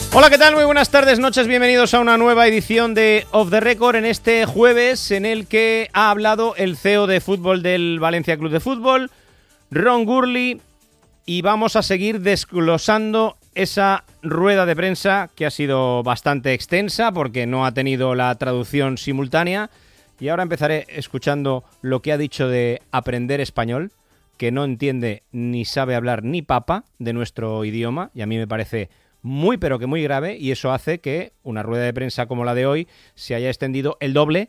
Hola, ¿qué tal? Muy buenas tardes, noches, bienvenidos a una nueva edición de Off the Record en este jueves en el que ha hablado el CEO de fútbol del Valencia Club de Fútbol, Ron Gourley, y vamos a seguir desglosando esa rueda de prensa que ha sido bastante extensa porque no ha tenido la traducción simultánea, y ahora empezaré escuchando lo que ha dicho de aprender español, que no entiende ni sabe hablar ni papa de nuestro idioma, y a mí me parece muy pero que muy grave, y eso hace que una rueda de prensa como la de hoy se haya extendido el doble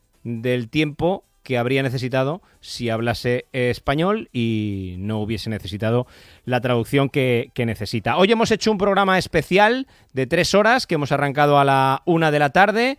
del tiempo que habría necesitado si hablase español y no hubiese necesitado la traducción que necesita. Hoy hemos hecho un programa especial de 3 horas que hemos arrancado a la 1 de la tarde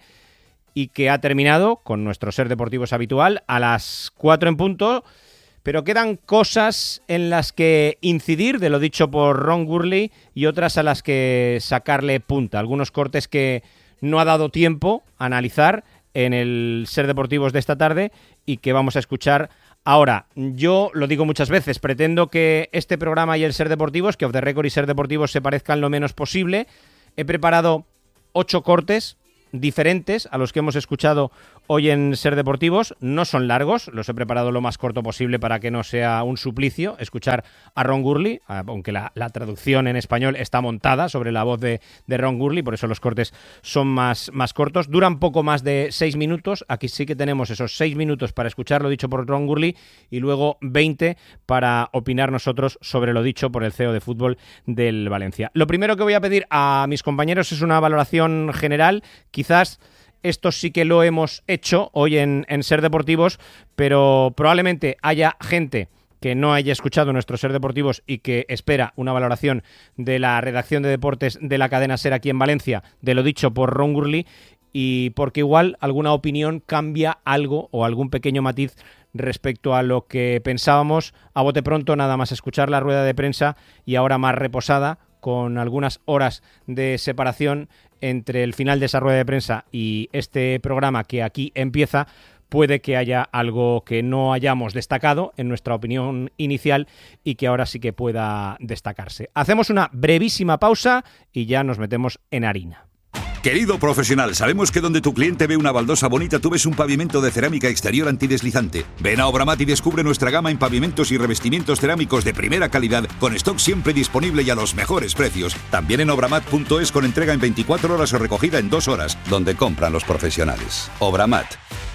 y que ha terminado con nuestro Ser Deportivos habitual a las 4 en punto. Pero quedan cosas en las que incidir de lo dicho por Ron Gourley y otras a las que sacarle punta. Algunos cortes que no ha dado tiempo a analizar en el Ser Deportivos de esta tarde y que vamos a escuchar ahora. Yo lo digo muchas veces, pretendo que este programa y el Ser Deportivos, que Off the Record y Ser Deportivos se parezcan lo menos posible. He preparado 8 cortes diferentes a los que hemos escuchado hoy en Ser Deportivos. No son largos, los he preparado lo más corto posible para que no sea un suplicio escuchar a Ron Gourley, aunque la traducción en español está montada sobre la voz de Ron Gourley, por eso los cortes son más cortos. Duran poco más de 6 minutos, aquí sí que tenemos esos 6 minutos para escuchar lo dicho por Ron Gourley y luego 20 para opinar nosotros sobre lo dicho por el CEO de fútbol del Valencia. Lo primero que voy a pedir a mis compañeros es una valoración general. Quizás esto sí que lo hemos hecho hoy en Ser Deportivos, pero probablemente haya gente que no haya escuchado nuestro Ser Deportivos y que espera una valoración de la redacción de deportes de la cadena SER aquí en Valencia, de lo dicho por Ron Gourley, y porque igual alguna opinión cambia algo o algún pequeño matiz respecto a lo que pensábamos a bote pronto, nada más escuchar la rueda de prensa y ahora más reposada, con algunas horas de separación entre el final de esa rueda de prensa y este programa que aquí empieza. Puede que haya algo que no hayamos destacado en nuestra opinión inicial y que ahora sí que pueda destacarse. Hacemos una brevísima pausa y ya nos metemos en harina. Querido profesional, sabemos que donde tu cliente ve una baldosa bonita, tú ves un pavimento de cerámica exterior antideslizante. Ven a Obramat y descubre nuestra gama en pavimentos y revestimientos cerámicos de primera calidad, con stock siempre disponible y a los mejores precios. También en obramat.es con entrega en 24 horas o recogida en 2 horas, donde compran los profesionales. Obramat.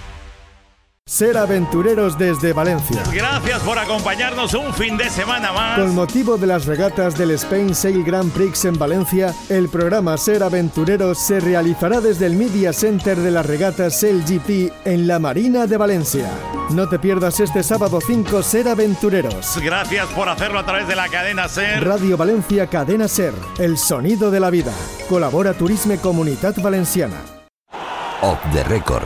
Ser aventureros desde Valencia. Gracias por acompañarnos un fin de semana más. Con motivo de las regatas del Spain Sail Grand Prix en Valencia, el programa Ser Aventureros se realizará desde el Media Center de las regatas Sail GP en la Marina de Valencia. No te pierdas este sábado 5 Ser Aventureros. Gracias por hacerlo a través de la cadena SER. Radio Valencia Cadena SER, el sonido de la vida. Colabora Turisme Comunitat Valenciana. Off the Record.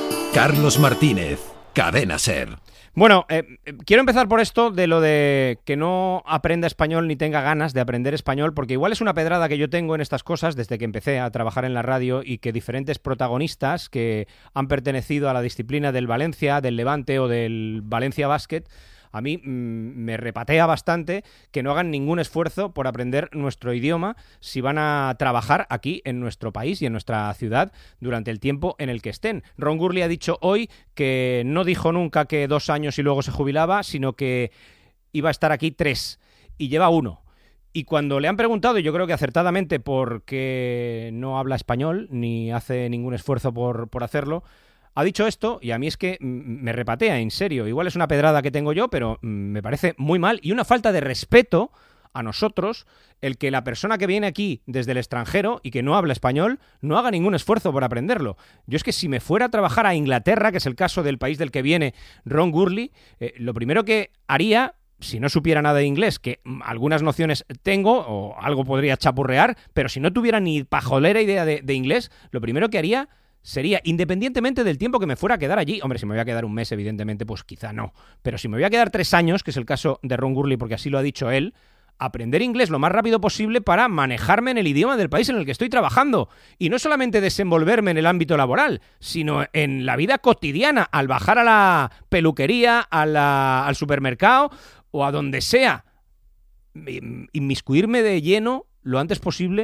Carlos Martínez, Cadena SER. Bueno, quiero empezar por esto de lo de que no aprenda español ni tenga ganas de aprender español, porque igual es una pedrada que yo tengo en estas cosas desde que empecé a trabajar en la radio y que diferentes protagonistas que han pertenecido a la disciplina del Valencia, del Levante o del Valencia Basket, a mí me repatea bastante que no hagan ningún esfuerzo por aprender nuestro idioma si van a trabajar aquí en nuestro país y en nuestra ciudad durante el tiempo en el que estén. Ron Gourley ha dicho hoy que no dijo nunca que 2 años y luego se jubilaba, sino que iba a estar aquí 3 y lleva 1. Y cuando le han preguntado, y yo creo que acertadamente, por qué no habla español ni hace ningún esfuerzo por hacerlo, ha dicho esto y a mí es que me repatea, en serio. Igual es una pedrada que tengo yo, pero me parece muy mal y una falta de respeto a nosotros el que la persona que viene aquí desde el extranjero y que no habla español no haga ningún esfuerzo por aprenderlo. Yo es que si me fuera a trabajar a Inglaterra, que es el caso del país del que viene Ron Gourley, lo primero que haría, si no supiera nada de inglés, que algunas nociones tengo o algo podría chapurrear, pero si no tuviera ni pajolera idea de inglés, lo primero que haría sería, independientemente del tiempo que me fuera a quedar allí, hombre, si me voy a quedar un mes, evidentemente, pues quizá no, pero si me voy a quedar 3 años, que es el caso de Ron Gourley, porque así lo ha dicho él, aprender inglés lo más rápido posible para manejarme en el idioma del país en el que estoy trabajando. Y no solamente desenvolverme en el ámbito laboral, sino en la vida cotidiana, al bajar a la peluquería, al supermercado o a donde sea. Inmiscuirme de lleno lo antes posible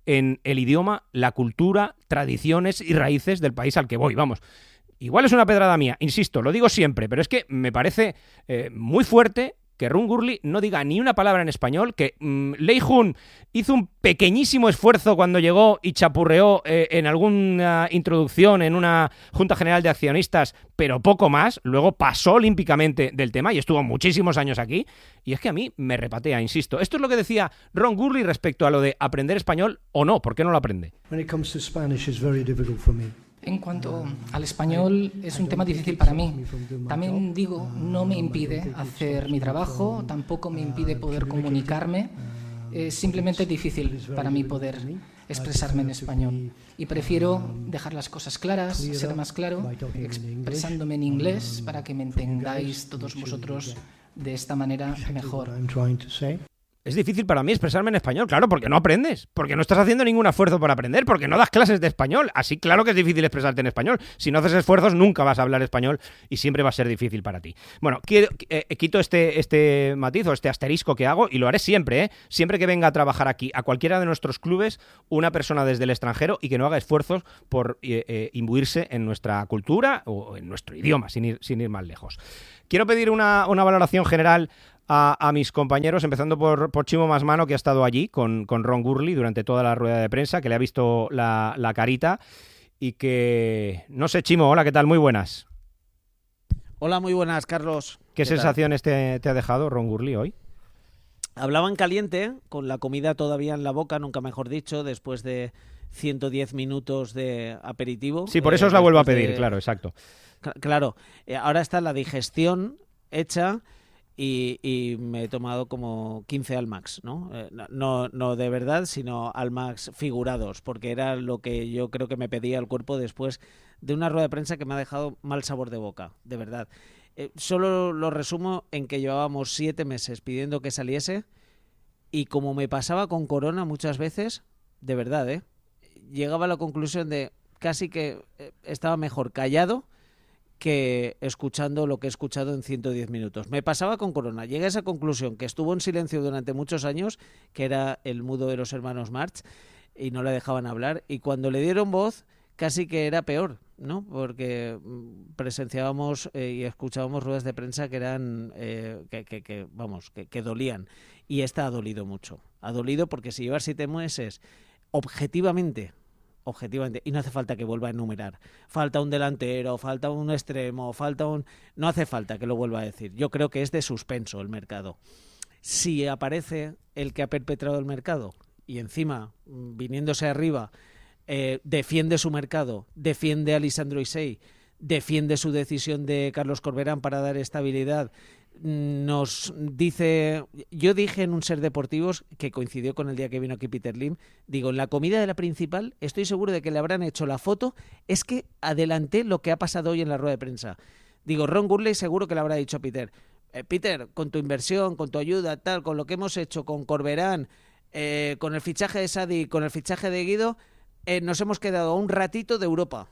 en el idioma, la cultura, tradiciones y raíces del país al que voy, vamos. Igual es una pedrada mía, insisto, lo digo siempre, pero es que me parece muy fuerte que Ron Gurley no diga ni una palabra en español, que Lei Jun hizo un pequeñísimo esfuerzo cuando llegó y chapurreó en alguna introducción en una Junta General de Accionistas, pero poco más, luego pasó olímpicamente del tema y estuvo muchísimos años aquí, y es que a mí me repatea, insisto. Esto es lo que decía Ron Gurley respecto a lo de aprender español o no, ¿por qué no lo aprende? En cuanto al español, es un tema difícil para mí. También digo, no me impide hacer mi trabajo, tampoco me impide poder comunicarme. Es simplemente difícil para mí poder expresarme en español. Y prefiero dejar las cosas claras, ser más claro, expresándome en inglés para que me entendáis todos vosotros de esta manera mejor. Es difícil para mí expresarme en español, claro, porque no aprendes, porque no estás haciendo ningún esfuerzo por aprender, porque no das clases de español. Así claro que es difícil expresarte en español. Si no haces esfuerzos nunca vas a hablar español y siempre va a ser difícil para ti. Bueno, quito este matiz o este asterisco que hago y lo haré siempre, siempre que venga a trabajar aquí a cualquiera de nuestros clubes una persona desde el extranjero y que no haga esfuerzos por imbuirse en nuestra cultura o en nuestro idioma, sin ir más lejos. Quiero pedir una valoración general a mis compañeros, empezando por Chimo Masmano, que ha estado allí con Ron Gurley durante toda la rueda de prensa, que le ha visto la carita y que... No sé, Chimo, hola, ¿qué tal? Muy buenas. Hola, muy buenas, Carlos. ¿Qué sensaciones te ha dejado Ron Gurley hoy? Hablaba en caliente, con la comida todavía en la boca, nunca mejor dicho, después de 110 minutos de aperitivo. Sí, por eso os la vuelvo a pedir, claro, exacto. Claro, ahora está la digestión hecha... Y me he tomado como 15 Almax, ¿no? No de verdad, sino Almax figurados, porque era lo que yo creo que me pedía el cuerpo después de una rueda de prensa que me ha dejado mal sabor de boca, de verdad. Solo lo resumo en que llevábamos 7 meses pidiendo que saliese y como me pasaba con Corona muchas veces, de verdad, llegaba a la conclusión de casi que estaba mejor callado que escuchando lo que he escuchado en 110 minutos. Me pasaba con Corona. Llegué a esa conclusión, que estuvo en silencio durante muchos años, que era el mudo de los hermanos Marx, y no le dejaban hablar. Y cuando le dieron voz, casi que era peor, ¿no? Porque presenciábamos y escuchábamos ruedas de prensa que eran, que dolían. Y esta ha dolido mucho. Ha dolido porque si llevas 7 meses objetivamente, y no hace falta que vuelva a enumerar, falta un delantero, falta un extremo, no hace falta que lo vuelva a decir. Yo creo que es de suspenso el mercado. Si aparece el que ha perpetrado el mercado y encima, viniéndose arriba, defiende su mercado, defiende a Lisandro Isei, defiende su decisión de Carlos Corberán para dar estabilidad, nos dice, yo dije en un Ser Deportivos que coincidió con el día que vino aquí Peter Lim, digo, en la comida de la principal estoy seguro de que le habrán hecho la foto, es que adelanté lo que ha pasado hoy en la rueda de prensa. Digo, Ron Gurley seguro que le habrá dicho a Peter, Peter, con tu inversión, con tu ayuda, tal, con lo que hemos hecho con Corberán, con el fichaje de Sadi, con el fichaje de Guido, nos hemos quedado a un ratito de Europa,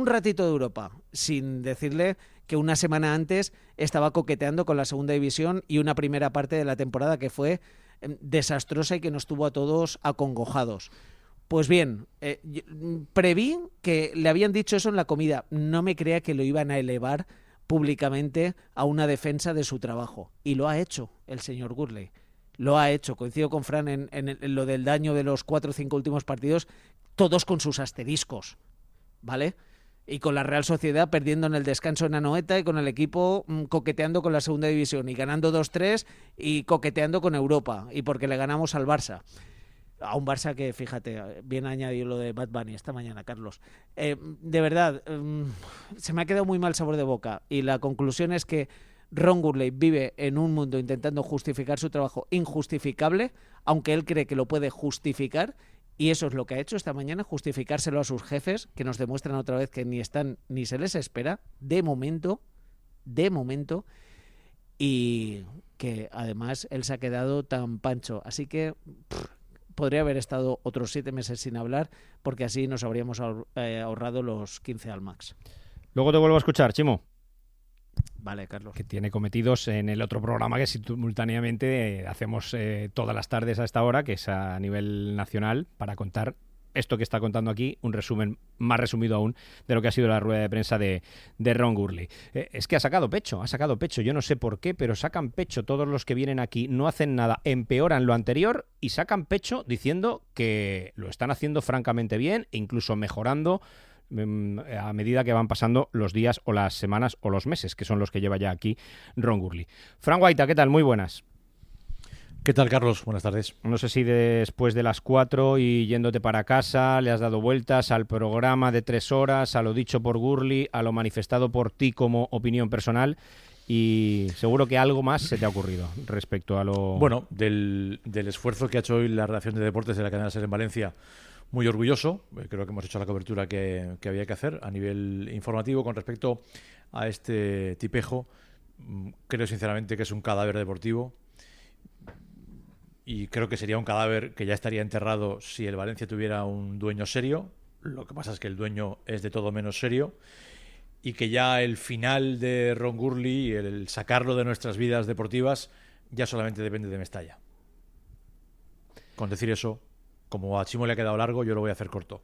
sin decirle que una semana antes estaba coqueteando con la segunda división y una primera parte de la temporada que fue desastrosa y que nos tuvo a todos acongojados. Pues bien, preví que le habían dicho eso en la comida. No me creía que lo iban a elevar públicamente a una defensa de su trabajo. Y lo ha hecho el señor Gurley. Lo ha hecho. Coincido con Fran en lo del daño de los 4 o 5 últimos partidos, todos con sus asteriscos, ¿vale? Y con la Real Sociedad perdiendo en el descanso en Anoeta y con el equipo coqueteando con la segunda división y ganando 2-3 y coqueteando con Europa y porque le ganamos al Barça. A un Barça que, fíjate, bien añadido lo de Bad Bunny esta mañana, Carlos. De verdad, se me ha quedado muy mal sabor de boca y la conclusión es que Ron Gurley vive en un mundo intentando justificar su trabajo injustificable, aunque él cree que lo puede justificar. Y eso es lo que ha hecho esta mañana, justificárselo a sus jefes, que nos demuestran otra vez que ni están ni se les espera, de momento, y que además él se ha quedado tan pancho. Así que podría haber estado otros 7 meses sin hablar, porque así nos habríamos ahorrado los 15 Almax. Luego te vuelvo a escuchar, Chimo. Vale, Carlos. Que tiene cometidos en el otro programa que simultáneamente hacemos todas las tardes a esta hora, que es a nivel nacional, para contar esto que está contando aquí, un resumen más resumido aún de lo que ha sido la rueda de prensa de Ron Gurley. Es que ha sacado pecho, yo no sé por qué, pero sacan pecho todos los que vienen aquí, no hacen nada, empeoran lo anterior y sacan pecho diciendo que lo están haciendo francamente bien e incluso mejorando a medida que van pasando los días o las semanas o los meses, que son los que lleva ya aquí Ron Gurley. Fran Guaita, ¿qué tal? Muy buenas. ¿Qué tal, Carlos? Buenas tardes. No sé si después de las 4 y yéndote para casa le has dado vueltas al programa de 3 horas, a lo dicho por Gurley, a lo manifestado por ti como opinión personal, y seguro que algo más se te ha ocurrido respecto a lo... Bueno, del esfuerzo que ha hecho hoy la redacción de deportes de la cadena SER en Valencia, muy orgulloso. Creo que hemos hecho la cobertura que había que hacer a nivel informativo con respecto a este tipejo. Creo sinceramente que es un cadáver deportivo. Y creo que sería un cadáver que ya estaría enterrado si el Valencia tuviera un dueño serio. Lo que pasa es que el dueño es de todo menos serio. Y que ya el final de Ron Gurley, el sacarlo de nuestras vidas deportivas, ya solamente depende de Mestalla. Con decir eso, como a Chimo le ha quedado largo, yo lo voy a hacer corto.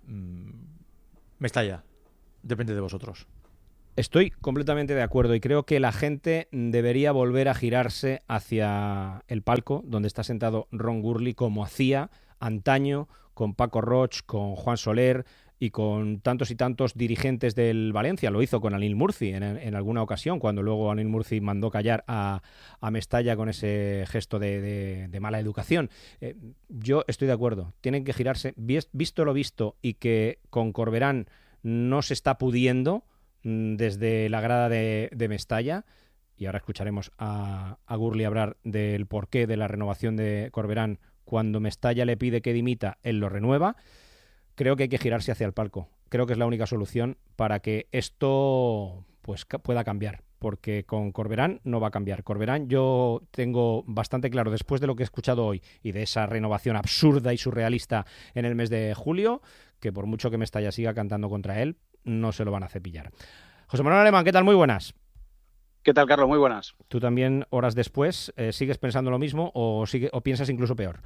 Mestalla, depende de vosotros. Estoy completamente de acuerdo y creo que la gente debería volver a girarse hacia el palco donde está sentado Ron Gurley, como hacía antaño con Paco Roig, con Juan Soler y con tantos y tantos dirigentes del Valencia. Lo hizo con Anil Murci en alguna ocasión, cuando luego Anil Murci mandó callar a Mestalla con ese gesto de mala educación. Yo estoy de acuerdo, tienen que girarse, visto lo visto, y que con Corberán no se está pudiendo desde la grada de Mestalla, y ahora escucharemos a Gurley hablar del porqué de la renovación de Corberán. Cuando Mestalla le pide que dimita, él lo renueva. Creo que hay que girarse hacia el palco. Creo que es la única solución para que esto pues pueda cambiar, porque con Corberán no va a cambiar. Corberán, yo tengo bastante claro, después de lo que he escuchado hoy y de esa renovación absurda y surrealista en el mes de julio, que por mucho que Mestalla siga cantando contra él, no se lo van a cepillar. José Manuel Alemán, ¿qué tal? Muy buenas. ¿Qué tal, Carlos? Muy buenas. ¿Tú también, horas después, sigues pensando lo mismo o piensas incluso peor?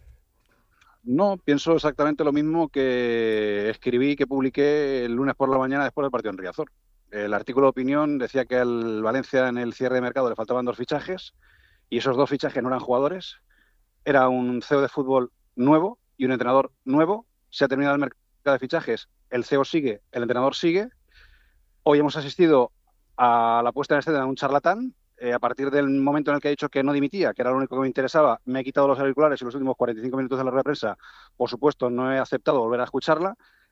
No, pienso exactamente lo mismo que escribí y que publiqué el lunes por la mañana después del partido en Riazor. El artículo de opinión decía que al Valencia en el cierre de mercado le faltaban 2 fichajes y esos 2 fichajes no eran jugadores. Era un CEO de fútbol nuevo y un entrenador nuevo. Se ha terminado el mercado de fichajes, el CEO sigue, el entrenador sigue. Hoy hemos asistido a la puesta en escena de un charlatán. A partir del momento en el que ha dicho que no dimitía, que era lo único que me interesaba, me he quitado los auriculares y los últimos 45 minutos de la rueda de prensa, por supuesto, no he aceptado volver a escucharla.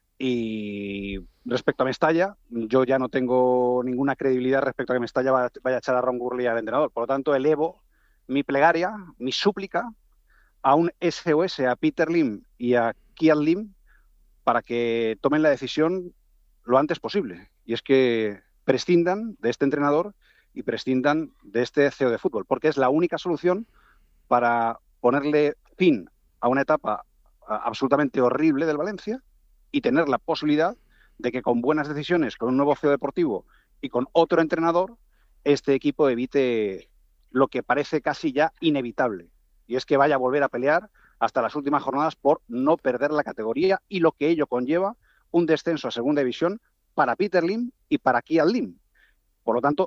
Y respecto a Mestalla, yo ya no tengo ninguna credibilidad respecto a que Mestalla vaya a echar a Ron Gurley al entrenador. Por lo tanto, elevo mi plegaria, mi súplica a un SOS a Peter Lim y a Kian Lim para que tomen la decisión lo antes posible. Y es que prescindan de este entrenador y prescindan de este CEO de fútbol, porque es la única solución para ponerle fin a una etapa absolutamente horrible del Valencia y tener la posibilidad de que con buenas decisiones, con un nuevo CEO deportivo y con otro entrenador, este equipo evite lo que parece casi ya inevitable, y es que vaya a volver a pelear hasta las últimas jornadas por no perder la categoría y lo que ello conlleva, un descenso a segunda división para Peter Lim y para Kian Lim. Por lo tanto,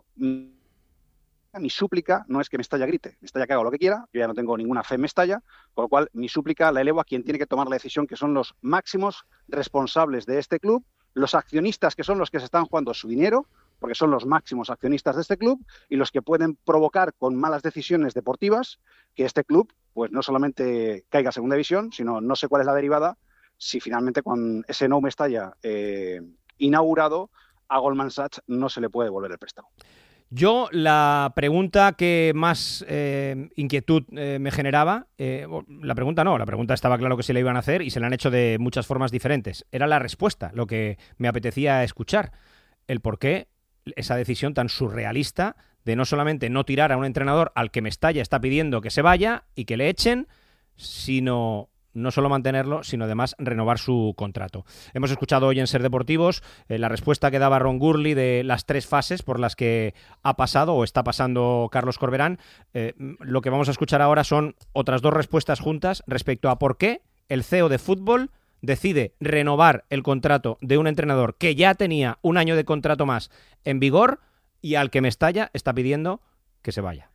mi súplica no es que Mestalla grite, Mestalla que haga lo que quiera, yo ya no tengo ninguna fe en Mestalla, por lo cual mi súplica la elevo a quien tiene que tomar la decisión, que son los máximos responsables de este club, los accionistas, que son los que se están jugando su dinero, porque son los máximos accionistas de este club y los que pueden provocar con malas decisiones deportivas que este club pues no solamente caiga a segunda división, sino no sé cuál es la derivada, si finalmente con ese no Mestalla inaugurado a Goldman Sachs no se le puede devolver el préstamo. Yo, la pregunta que más inquietud me generaba, la pregunta estaba claro que se la iban a hacer y se la han hecho de muchas formas diferentes. Era la respuesta, lo que me apetecía escuchar, el por qué esa decisión tan surrealista de no solamente no tirar a un entrenador al que Mestalla está pidiendo que se vaya y que le echen, sino no solo mantenerlo, sino además renovar su contrato. Hemos escuchado hoy en Ser Deportivos la respuesta que daba Ron Gurley de las 3 fases por las que ha pasado o está pasando Carlos Corberán. Lo que vamos a escuchar ahora son otras 2 respuestas juntas respecto a por qué el CEO de fútbol decide renovar el contrato de un entrenador que ya tenía un año de contrato más en vigor y al que Mestalla está pidiendo que se vaya.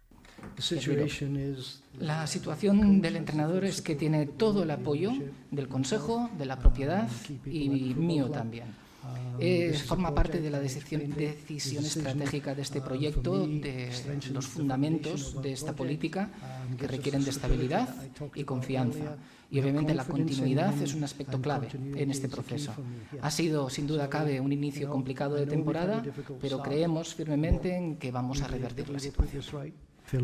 La situación del entrenador es que tiene todo el apoyo del Consejo, de la propiedad y mío también. Forma parte de la decisión estratégica de este proyecto, de los fundamentos de esta política que requieren de estabilidad y confianza. Y obviamente la continuidad es un aspecto clave en este proceso. Ha sido, sin duda cabe, un inicio complicado de temporada, pero creemos firmemente en que vamos a revertir la situación.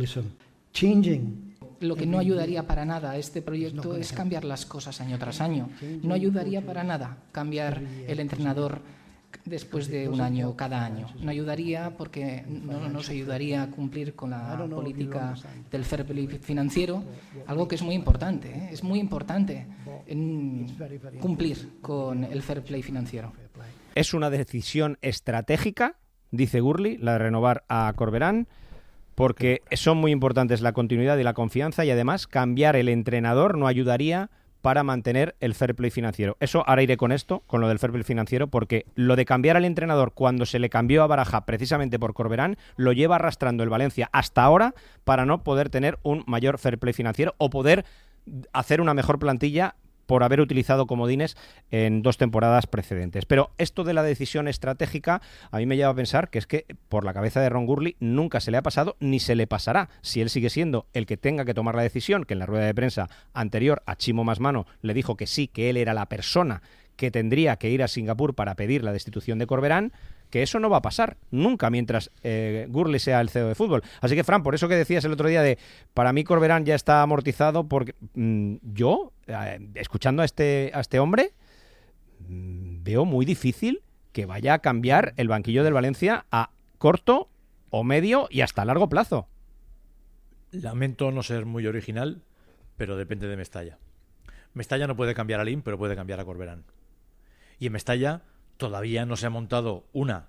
Lo que no ayudaría para nada a este proyecto es cambiar las cosas año tras año. No ayudaría para nada cambiar el entrenador después de un año, cada año. No ayudaría porque no nos ayudaría a cumplir con la política del fair play financiero, algo que es muy importante, ¿eh? Es muy importante cumplir con el fair play financiero. Es una decisión estratégica, dice Gurley, la de renovar a Corberán, porque son muy importantes la continuidad y la confianza, y además cambiar el entrenador no ayudaría para mantener el fair play financiero. Eso, ahora iré con esto, con lo del fair play financiero, porque lo de cambiar al entrenador cuando se le cambió a Baraja precisamente por Corberán, lo lleva arrastrando el Valencia hasta ahora para no poder tener un mayor fair play financiero o poder hacer una mejor plantilla por haber utilizado comodines en 2 temporadas precedentes. Pero esto de la decisión estratégica a mí me lleva a pensar que es que por la cabeza de Ron Gurley nunca se le ha pasado ni se le pasará. Si él sigue siendo el que tenga que tomar la decisión, que en la rueda de prensa anterior a Chimo Masmano le dijo que sí, que él era la persona que tendría que ir a Singapur para pedir la destitución de Corberán, que eso no va a pasar nunca mientras Gurley sea el CEO de fútbol. Así que, Fran, por eso que decías el otro día de para mí Corberán ya está amortizado, porque yo, escuchando a este hombre, veo muy difícil que vaya a cambiar el banquillo del Valencia a corto o medio y hasta largo plazo. Lamento no ser muy original, pero depende de Mestalla. Mestalla no puede cambiar a Lim, pero puede cambiar a Corberán. Y en Mestalla todavía no se ha montado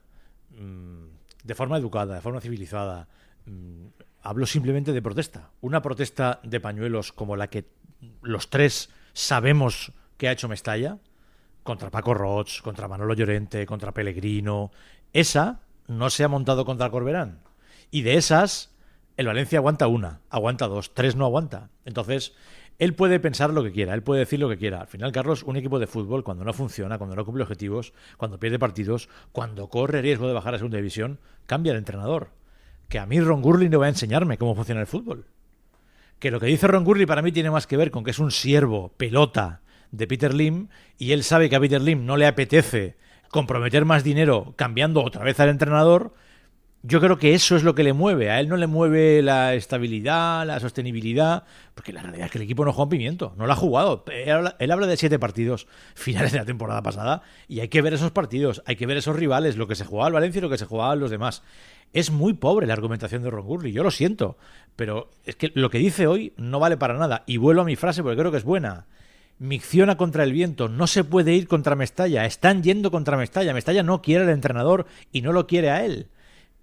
de forma educada, de forma civilizada. Hablo simplemente de protesta. Una protesta de pañuelos como la que los 3 sabemos que ha hecho Mestalla, contra Paco Roig, contra Manolo Llorente, contra Pellegrino. Esa no se ha montado contra Corberán. Y de esas, el Valencia aguanta 1, aguanta 2, 3 no aguanta. Entonces, él puede pensar lo que quiera, él puede decir lo que quiera. Al final, Carlos, un equipo de fútbol, cuando no funciona, cuando no cumple objetivos, cuando pierde partidos, cuando corre riesgo de bajar a segunda división, cambia el entrenador. Que a mí Ron Gurley no va a enseñarme cómo funciona el fútbol. Que lo que dice Ron Gurley para mí tiene más que ver con que es un siervo, pelota, de Peter Lim, y él sabe que a Peter Lim no le apetece comprometer más dinero cambiando otra vez al entrenador. Yo creo que eso es lo que le mueve. A él no le mueve la estabilidad, la sostenibilidad, porque la realidad es que el equipo no juega un pimiento, no lo ha jugado. Él habla de 7 partidos finales de la temporada pasada y hay que ver esos partidos, hay que ver esos rivales, lo que se jugaba al Valencia y lo que se jugaba a los demás. Es muy pobre la argumentación de Ron Gurley, yo lo siento, pero es que lo que dice hoy no vale para nada. Y vuelvo a mi frase porque creo que es buena. Micciona contra el viento, no se puede ir contra Mestalla, están yendo contra Mestalla. Mestalla no quiere al entrenador y no lo quiere a él.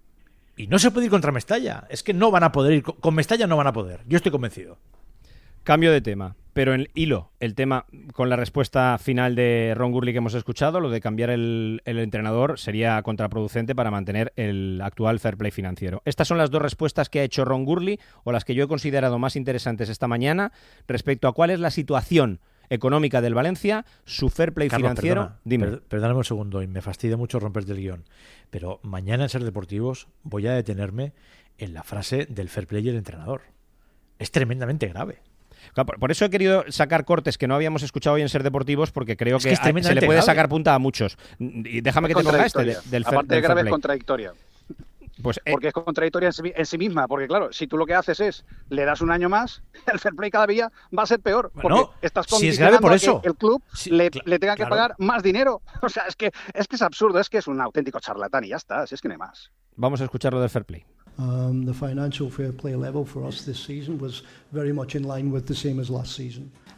Y no se puede ir contra Mestalla. Es que no van a poder ir. Con Mestalla no van a poder. Yo estoy convencido. Cambio de tema. Pero en hilo, el tema con la respuesta final de Ron Gurley que hemos escuchado, lo de cambiar el entrenador sería contraproducente para mantener el actual fair play financiero. Estas son las 2 respuestas que ha hecho Ron Gurley, o las que yo he considerado más interesantes esta mañana, respecto a cuál es la situación económica del Valencia, su fair play Carlos, financiero. Perdóname un segundo, y me fastidia mucho romperte el guión, pero mañana en Ser Deportivos voy a detenerme en la frase del fair play y el entrenador. Es tremendamente grave. Por eso he querido sacar cortes que no habíamos escuchado hoy en Ser Deportivos, porque creo que se le puede grave. Sacar punta a muchos. Y déjame que te ponga este del fair Aparte de grave, fair play. Es contradictoria. Pues, porque es contradictoria en sí misma, porque claro, si tú lo que haces es le das un año más, el fair play cada día va a ser peor, porque bueno, estás si es grave por eso. Que el club le tenga que pagar más dinero. O sea, es que es absurdo, es que es un auténtico charlatán y ya está, si es que no hay más. Vamos a escuchar lo del fair play. The financial fair play level for us this season was very much in line with the same as last season.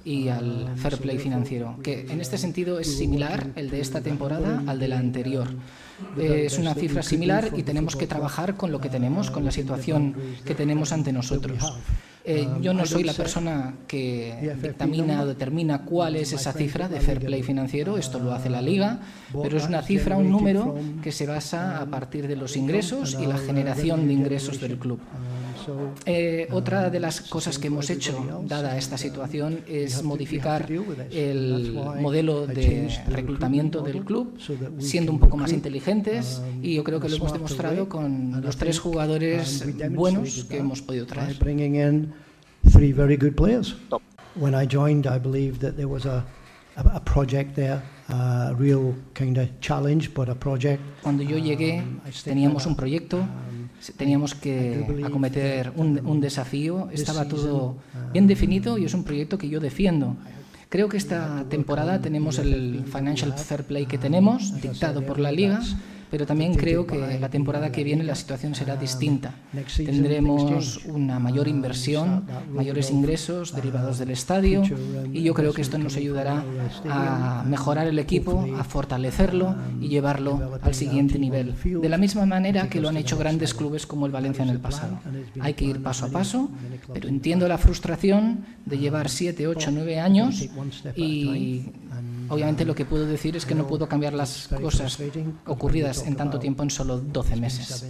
y al fair play financiero, que en este sentido es similar el de esta temporada al de la anterior. Es una cifra similar y tenemos que trabajar con lo que tenemos, con la situación que tenemos ante nosotros. Yo no soy la persona que dictamina o determina cuál es esa cifra de fair play financiero, esto lo hace la Liga, pero es una cifra, un número que se basa a partir de los ingresos y la generación de ingresos del club. Otra de las cosas que hemos hecho, dada esta situación, es modificar el modelo de reclutamiento del club, siendo un poco más inteligentes, y yo creo que lo hemos demostrado con los 3 jugadores buenos que hemos podido traer. Three very good players. When I joined, I believed that there was a project there, a real kind of challenge, but a project. Cuando yo llegué, teníamos un proyecto, teníamos que acometer un desafío, estaba todo bien definido y es un proyecto que yo defiendo. Creo que esta temporada tenemos el Financial Fair Play que tenemos, dictado por la Liga, pero también creo que la temporada que viene la situación será distinta. Tendremos una mayor inversión, mayores ingresos derivados del estadio, y yo creo que esto nos ayudará a mejorar el equipo, a fortalecerlo y llevarlo al siguiente nivel. De la misma manera que lo han hecho grandes clubes como el Valencia en el pasado. Hay que ir paso a paso, pero entiendo la frustración de llevar 7, 8, 9 años y obviamente lo que puedo decir es que no puedo cambiar las cosas ocurridas en tanto tiempo en solo 12 meses.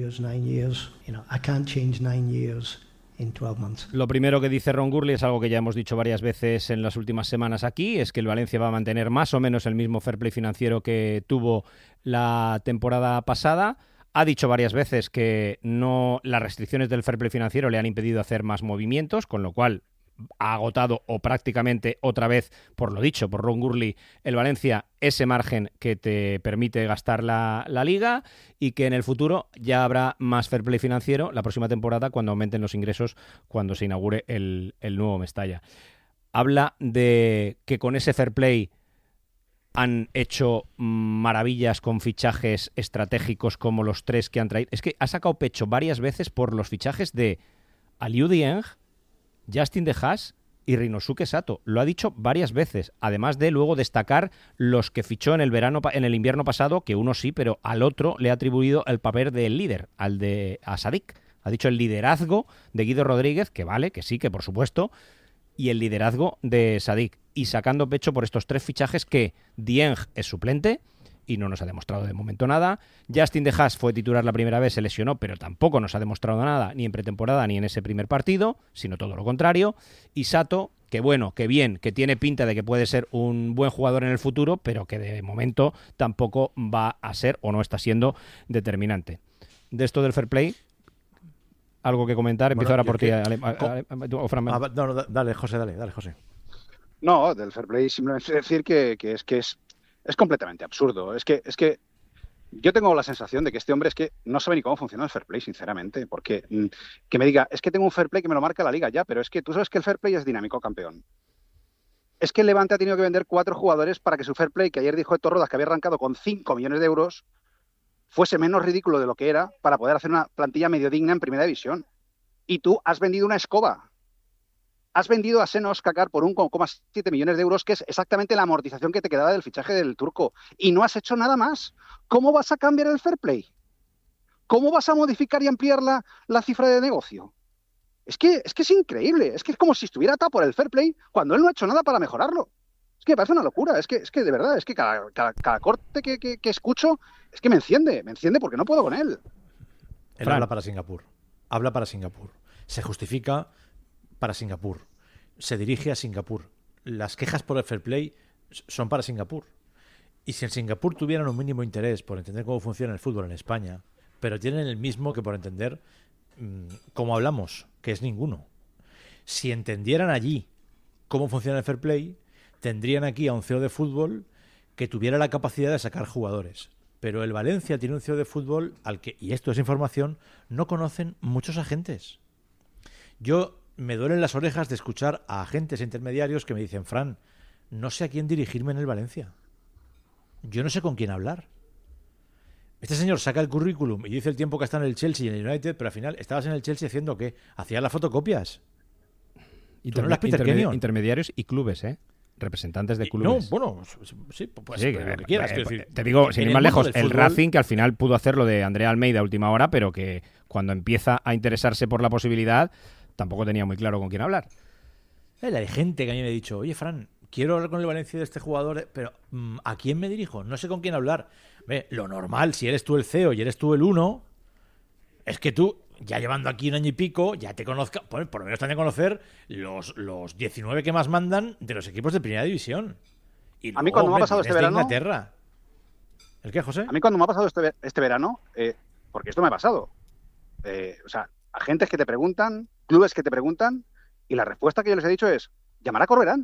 Lo primero que dice Ron Gurley es algo que ya hemos dicho varias veces en las últimas semanas aquí, es que el Valencia va a mantener más o menos el mismo fair play financiero que tuvo la temporada pasada. Ha dicho varias veces que no, las restricciones del fair play financiero le han impedido hacer más movimientos, con lo cual ha agotado o prácticamente otra vez, por lo dicho por Ron Gurley, el Valencia ese margen que te permite gastar la Liga, y que en el futuro ya habrá más fair play financiero la próxima temporada cuando aumenten los ingresos, cuando se inaugure el nuevo Mestalla. Habla de que con ese fair play han hecho maravillas con fichajes estratégicos como los 3 que han traído. Es que ha sacado pecho varias veces por los fichajes de Aliou Dieng, Justin De Haas y Rinosuke Sato. Lo ha dicho varias veces, además de luego destacar los que fichó en el invierno pasado, que uno sí, pero al otro le ha atribuido el papel del líder, a Sadik. Ha dicho el liderazgo de Guido Rodríguez, que vale, que sí, que por supuesto, y el liderazgo de Sadik. Y sacando pecho por estos 3 fichajes, que Dieng es suplente y no nos ha demostrado de momento nada. Justin De Haas fue titular la primera vez, se lesionó, pero tampoco nos ha demostrado nada, ni en pretemporada ni en ese primer partido, sino todo lo contrario. Y Sato, que bueno, que bien, que tiene pinta de que puede ser un buen jugador en el futuro, pero que de momento tampoco va a ser o no está siendo determinante. De esto del fair play, ¿algo que comentar? Empiezo ahora por ti. Dale, José. No, del fair play simplemente decir que es completamente absurdo. Es que yo tengo la sensación de que este hombre es que no sabe ni cómo funciona el fair play, sinceramente, porque que me diga, es que tengo un fair play que me lo marca la Liga, ya, pero es que tú sabes que el fair play es dinámico, campeón. Es que el Levante ha tenido que vender 4 jugadores para que su fair play, que ayer dijo Héctor Rodas que había arrancado con 5 millones de euros, fuese menos ridículo de lo que era, para poder hacer una plantilla medio digna en primera división. Y tú has vendido una escoba. Has vendido a Senos Kakar por 1,7 millones de euros, que es exactamente la amortización que te quedaba del fichaje del turco. Y no has hecho nada más. ¿Cómo vas a cambiar el fair play? ¿Cómo vas a modificar y ampliar la cifra de negocio? Es que es increíble. Es que es como si estuviera atado por el fair play cuando él no ha hecho nada para mejorarlo. Es que me parece una locura. Es que de verdad, es que cada corte que escucho es que me enciende porque no puedo con él. Él habla para Singapur. Se justifica para Singapur. Se dirige a Singapur. Las quejas por el fair play son para Singapur. Y si en Singapur tuvieran un mínimo interés por entender cómo funciona el fútbol en España, pero tienen el mismo que por entender cómo hablamos, que es ninguno. Si entendieran allí cómo funciona el fair play, tendrían aquí a un CEO de fútbol que tuviera la capacidad de sacar jugadores. Pero el Valencia tiene un CEO de fútbol al que, y esto es información, no conocen muchos agentes. Yo me duelen las orejas de escuchar a agentes intermediarios que me dicen, Fran, no sé a quién dirigirme en el Valencia. Yo no sé con quién hablar. Este señor saca el currículum y dice el tiempo que está en el Chelsea y en el United, pero al final, ¿estabas en el Chelsea haciendo qué? ¿Hacías las fotocopias? Intermediarios y clubes, representantes de clubes. No, bueno, sí, pues sí, lo que quieras. Te digo, sin ir más lejos, el Racing, que al final pudo hacer lo de Andrea Almeida a última hora, pero que cuando empieza a interesarse por la posibilidad, tampoco tenía muy claro con quién hablar. Hay gente que a mí me ha dicho, oye, Fran, quiero hablar con el Valencia de este jugador, pero ¿a quién me dirijo? No sé con quién hablar. Lo normal, si eres tú el CEO y eres tú el 1, es que tú, ya llevando aquí un año y pico, ya te conozca, por lo menos te han de conocer los 19 que más mandan de los equipos de primera división. Y luego, a mí cuando me ha pasado este verano... Inglaterra. ¿El qué, José? A mí cuando me ha pasado este verano, porque esto me ha pasado, o sea, agentes que te preguntan, clubes que te preguntan, y la respuesta que yo les he dicho es, llamar a Corberán.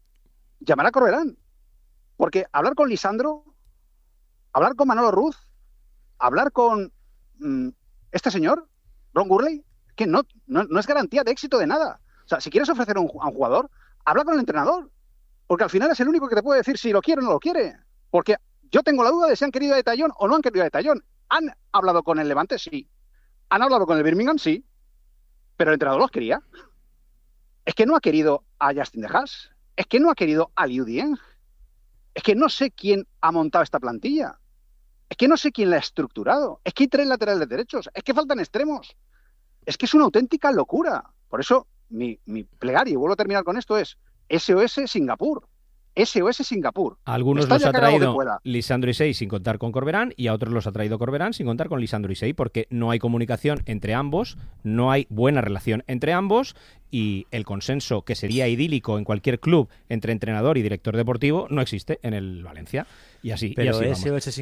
Porque hablar con Lisandro, hablar con Manolo Ruz, hablar con este señor, Ron Gurley, que no es garantía de éxito de nada. O sea, si quieres ofrecer a un jugador, habla con el entrenador, porque al final es el único que te puede decir si lo quiere o no lo quiere. Porque yo tengo la duda de si han querido a De Tallón o no han querido a De Tallón. ¿Han hablado con el Levante? Sí. ¿Han hablado con el Birmingham? Sí. Pero el entrenador los quería. Es que no ha querido a Justin De Haas. Es que no ha querido a Liu Dieng. Es que no sé quién ha montado esta plantilla. Es que no sé quién la ha estructurado. Es que hay 3 laterales derechos. Es que faltan extremos. Es que es una auténtica locura. Por eso mi plegaria, y vuelvo a terminar con esto, es SOS Singapur. SOS Singapur. A algunos los ha traído Lisandro Isei sin contar con Corberán, y a otros los ha traído Corberán sin contar con Lisandro Isei, porque no hay comunicación entre ambos, no hay buena relación entre ambos, y el consenso que sería idílico en cualquier club entre entrenador y director deportivo no existe en el Valencia. Y así, pero y así SOS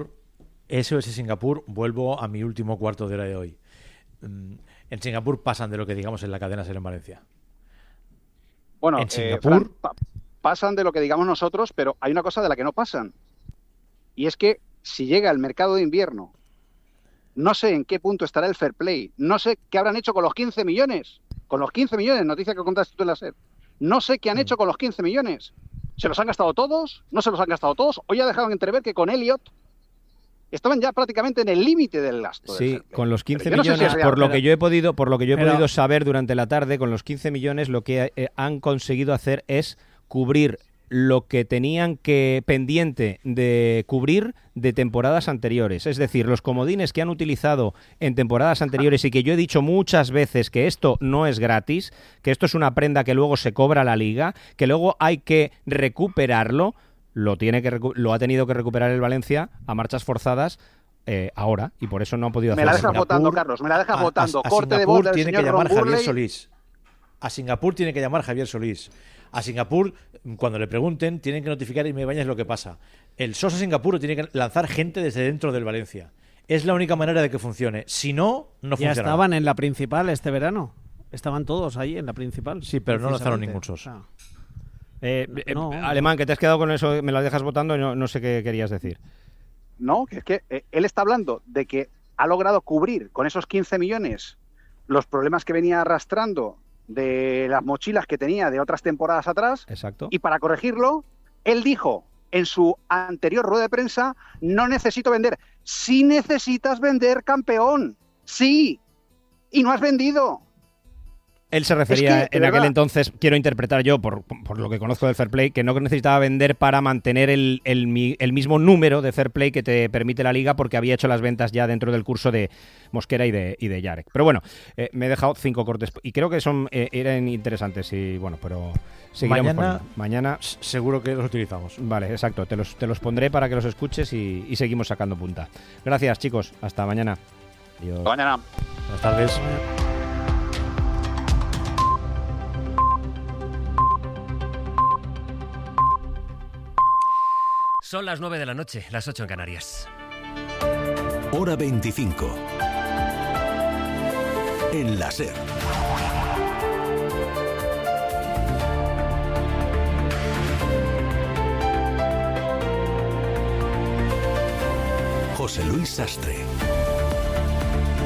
Singapur, vuelvo a mi último cuarto de hora de hoy. En Singapur pasan de lo que digamos en la cadena SER en Valencia. Bueno, en Singapur... pasan de lo que digamos nosotros, pero hay una cosa de la que no pasan. Y es que si llega el mercado de invierno, no sé en qué punto estará el fair play, no sé qué habrán hecho con los 15 millones. Con los 15 millones, noticia que contaste tú en la SER. No sé qué han hecho con los 15 millones. ¿Se los han gastado todos? ¿No se los han gastado todos? ¿O ya dejaron entrever que con Elliot estaban ya prácticamente en el límite del gasto? Sí, con los 15 millones, no sé si por lo que yo he podido saber durante la tarde, con los 15 millones lo que han conseguido hacer es cubrir lo que tenían que pendiente de cubrir de temporadas anteriores. Es decir, los comodines que han utilizado en temporadas anteriores, y que yo he dicho muchas veces que esto no es gratis, que esto es una prenda que luego se cobra a la liga, que luego hay que recuperarlo, lo ha tenido que recuperar el Valencia a marchas forzadas ahora, y por eso no ha podido hacerlo. Me la dejas votando, Carlos, me la dejas votando. Corte de voz del tiene que señor llamar Ron Javier Gurley. Solís. A Singapur tiene que llamar Javier Solís. A Singapur, cuando le pregunten, tienen que notificar y me bañas lo que pasa. El Sosa Singapur tiene que lanzar gente desde dentro del Valencia. Es la única manera de que funcione. Si no, no funciona. Ya estaban en la principal este verano. Estaban todos ahí en la principal. Sí, pero no lanzaron ningún Sosa. Alemán, que te has quedado con eso, me la dejas votando y no sé qué querías decir. No, que es que él está hablando de que ha logrado cubrir con esos 15 millones los problemas que venía arrastrando de las mochilas que tenía de otras temporadas atrás. Exacto. Y para corregirlo, él dijo en su anterior rueda de prensa: no necesito vender. Sí necesitas vender, campeón. Sí. Y no has vendido. Él se refería en aquel entonces, quiero interpretar yo, por lo que conozco del fair play, que no necesitaba vender para mantener el mismo número de fair play que te permite la liga, porque había hecho las ventas ya dentro del curso de Mosquera y de Yarek. Pero bueno, me he dejado 5 cortes y creo que eran interesantes, y bueno, pero seguiremos mañana seguro que los utilizamos. Vale, exacto, te los pondré para que los escuches y seguimos sacando punta. Gracias, chicos, hasta mañana. Adiós. Hasta mañana. Buenas tardes. Son las 9 de la noche, las 8 en Canarias. Hora 25. En la SER. José Luis Sastre.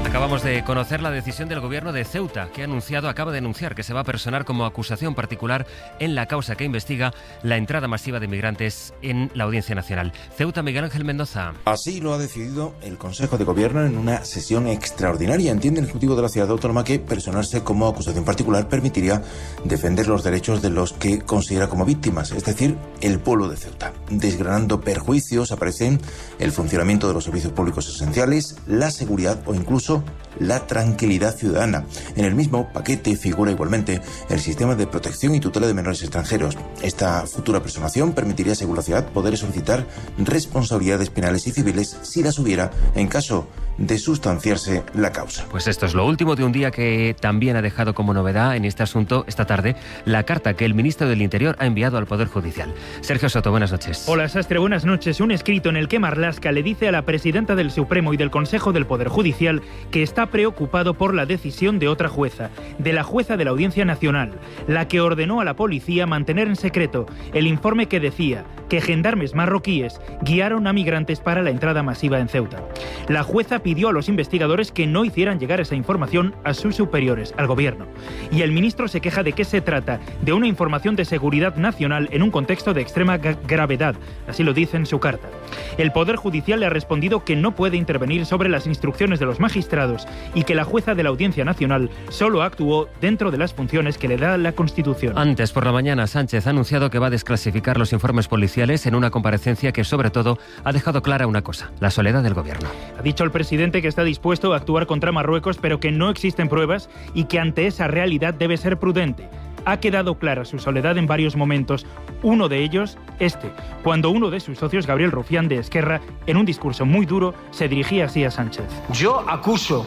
Acabamos de conocer la decisión del gobierno de Ceuta, que acaba de anunciar que se va a personar como acusación particular en la causa que investiga la entrada masiva de inmigrantes en la Audiencia Nacional. Ceuta, Miguel Ángel Mendoza. Así lo ha decidido el Consejo de Gobierno en una sesión extraordinaria. Entiende el Ejecutivo de la Ciudad Autónoma que personarse como acusación particular permitiría defender los derechos de los que considera como víctimas, es decir, el pueblo de Ceuta. Desgranando perjuicios aparecen el funcionamiento de los servicios públicos esenciales, la seguridad o incluso la tranquilidad ciudadana. En el mismo paquete figura igualmente el sistema de protección y tutela de menores extranjeros. Esta futura personación permitiría, según la ciudad, poder solicitar responsabilidades penales y civiles si las hubiera en caso de sustanciarse la causa. Pues esto es lo último de un día que también ha dejado como novedad en este asunto esta tarde la carta que el ministro del Interior ha enviado al Poder Judicial. Sergio Soto, buenas noches. Hola Sastre, buenas noches. Un escrito en el que Marlaska le dice a la presidenta del Supremo y del Consejo del Poder Judicial que está preocupado por la decisión de otra jueza, de la jueza de la Audiencia Nacional, la que ordenó a la policía mantener en secreto el informe que decía que gendarmes marroquíes guiaron a migrantes para la entrada masiva en Ceuta. La jueza pidió a los investigadores que no hicieran llegar esa información a sus superiores, al gobierno. Y el ministro se queja de que se trata de una información de seguridad nacional en un contexto de extrema gravedad, así lo dice en su carta. El Poder Judicial le ha respondido que no puede intervenir sobre las instrucciones de los magistrados y que la jueza de la Audiencia Nacional solo actuó dentro de las funciones que le da la Constitución. Antes por la mañana, Sánchez ha anunciado que va a desclasificar los informes policiales en una comparecencia que sobre todo ha dejado clara una cosa: la soledad del gobierno. Ha dicho el presidente que está dispuesto a actuar contra Marruecos, pero que no existen pruebas y que ante esa realidad debe ser prudente. Ha quedado clara su soledad en varios momentos. Uno de ellos, cuando uno de sus socios, Gabriel Rufián de Esquerra, en un discurso muy duro, se dirigía así a Sánchez. Yo acuso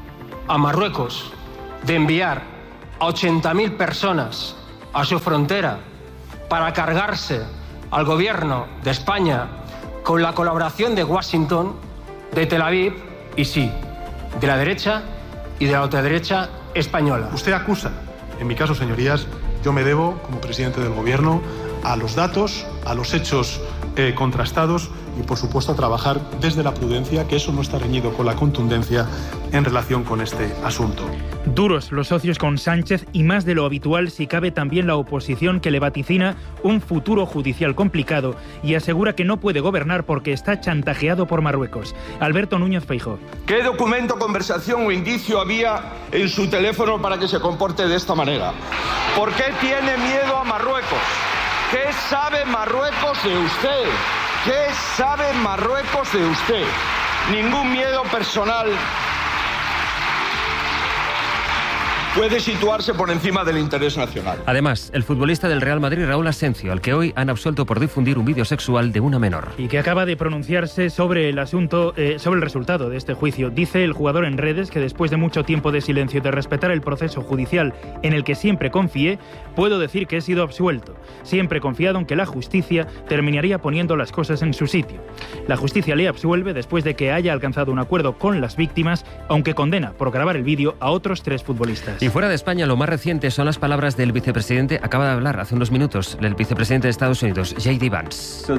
a Marruecos de enviar a 80.000 personas a su frontera para cargarse al gobierno de España con la colaboración de Washington, de Tel Aviv y sí, de la derecha y de la ultraderecha española. Usted acusa. En mi caso, señorías, yo me debo, como presidente del gobierno, a los datos, a los hechos contrastados y, por supuesto, a trabajar desde la prudencia, que eso no está reñido con la contundencia en relación con este asunto. Duros los socios con Sánchez y más de lo habitual si cabe también la oposición, que le vaticina un futuro judicial complicado y asegura que no puede gobernar porque está chantajeado por Marruecos. Alberto Núñez Feijóo. ¿Qué documento, conversación o indicio había en su teléfono para que se comporte de esta manera? ¿Por qué tiene miedo a Marruecos? ¿Qué sabe Marruecos de usted? ¿Qué sabe Marruecos de usted? Ningún miedo personal puede situarse por encima del interés nacional. Además, el futbolista del Real Madrid, Raúl Asencio, al que hoy han absuelto por difundir un vídeo sexual de una menor. Y que acaba de pronunciarse sobre el asunto, sobre el resultado de este juicio. Dice el jugador en redes que después de mucho tiempo de silencio y de respetar el proceso judicial en el que siempre confié, puedo decir que he sido absuelto. Siempre he confiado en que la justicia terminaría poniendo las cosas en su sitio. La justicia le absuelve después de que haya alcanzado un acuerdo con las víctimas, aunque condena por grabar el vídeo a otros 3 futbolistas. Y fuera de España, lo más reciente son las palabras del vicepresidente, acaba de hablar hace unos minutos, el vicepresidente de Estados Unidos, J.D. Vance.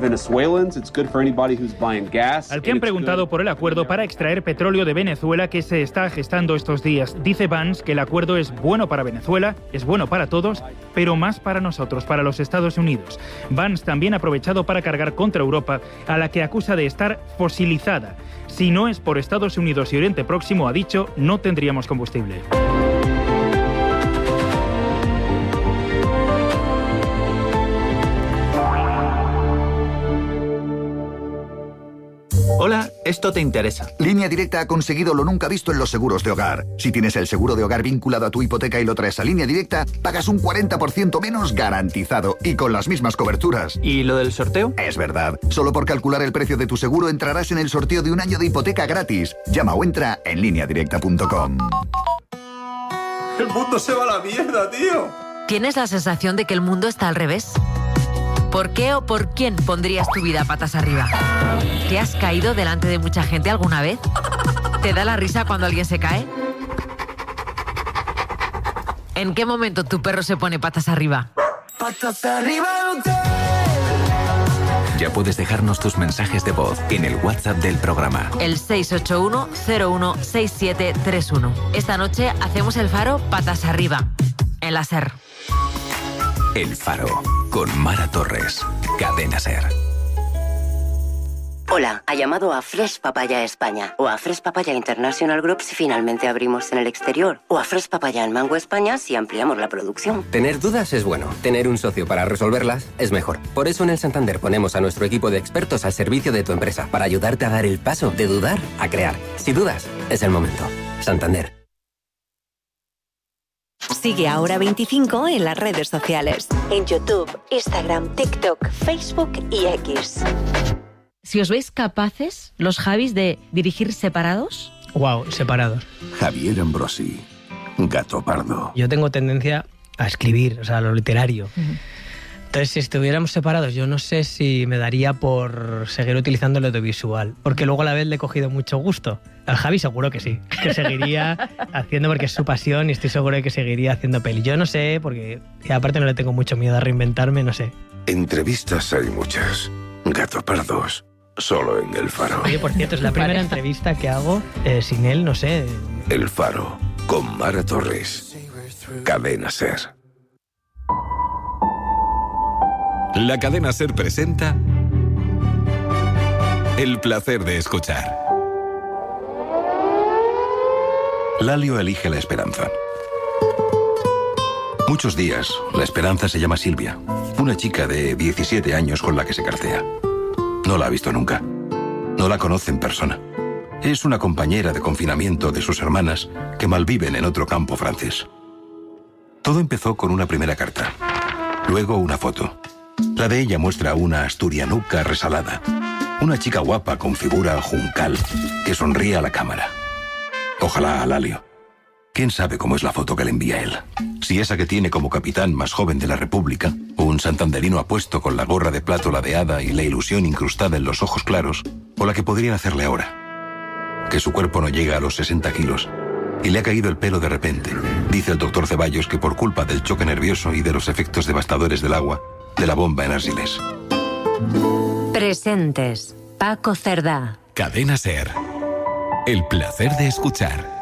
Al que han preguntado por el acuerdo para extraer petróleo de Venezuela que se está gestando estos días, dice Vance que el acuerdo es bueno para Venezuela, es bueno para todos, pero más para nosotros, para los Estados Unidos. Vance también ha aprovechado para cargar contra Europa, a la que acusa de estar fosilizada. Si no es por Estados Unidos y Oriente Próximo, ha dicho, no tendríamos combustible. Hola, esto te interesa. Línea Directa ha conseguido lo nunca visto en los seguros de hogar. Si tienes el seguro de hogar vinculado a tu hipoteca y lo traes a Línea Directa, pagas un 40% menos garantizado y con las mismas coberturas. ¿Y lo del sorteo? Es verdad. Solo por calcular el precio de tu seguro entrarás en el sorteo de un año de hipoteca gratis. Llama o entra en lineadirecta.com. El mundo se va a la mierda, tío. ¿Tienes la sensación de que el mundo está al revés? ¿Por qué o por quién pondrías tu vida patas arriba? ¿Te has caído delante de mucha gente alguna vez? ¿Te da la risa cuando alguien se cae? ¿En qué momento tu perro se pone patas arriba? Patas arriba, Ya puedes dejarnos tus mensajes de voz en el WhatsApp del programa. El 681-016731. Esta noche hacemos el Faro patas arriba, en la SER. El Faro, con Mara Torres. Cadena SER. Hola, ha llamado a Fresh Papaya España o a Fresh Papaya International Group si finalmente abrimos en el exterior o a Fresh Papaya en Mango España si ampliamos la producción. Tener dudas es bueno, tener un socio para resolverlas es mejor. Por eso en el Santander ponemos a nuestro equipo de expertos al servicio de tu empresa para ayudarte a dar el paso de dudar a crear. Si dudas, es el momento. Santander. Sigue a Hora 25 en las redes sociales. En YouTube, Instagram, TikTok, Facebook y X. Si os veis capaces, los Javis, de dirigir separados. Wow, separados. Javier Ambrosi, Gato Pardo. Yo tengo tendencia a escribir, o sea, a lo literario. Entonces, si estuviéramos separados, yo no sé si me daría por seguir utilizando el audiovisual, porque luego a la vez le he cogido mucho gusto. Al Javi seguro que sí, que seguiría haciendo, porque es su pasión, y estoy seguro de que seguiría haciendo peli. Yo no sé, porque y aparte no le tengo mucho miedo a reinventarme, no sé. Entrevistas hay muchas. Gato Pardos. Solo en El Faro. Oye, por cierto, es la primera entrevista que hago sin él, no sé. El Faro, con Mara Torres. Cadena SER. La Cadena SER presenta El placer de escuchar. Lalio elige la esperanza. Muchos días, la esperanza se llama Silvia, una chica de 17 años con la que se cartea. No la ha visto nunca. No la conoce en persona. Es una compañera de confinamiento de sus hermanas que malviven en otro campo francés. Todo empezó con una primera carta. Luego una foto. La de ella muestra una asturianuca resalada. Una chica guapa con figura juncal que sonríe a la cámara. Ojalá a Lalio. ¿Quién sabe cómo es la foto que le envía él? Si esa que tiene como capitán más joven de la República, un santanderino apuesto con la gorra de plato ladeada y la ilusión incrustada en los ojos claros, o la que podrían hacerle ahora. Que su cuerpo no llega a los 60 kilos y le ha caído el pelo de repente. Dice el doctor Ceballos que por culpa del choque nervioso y de los efectos devastadores del agua, de la bomba en Argelès. Presentes. Paco Cerdá. Cadena SER. El placer de escuchar.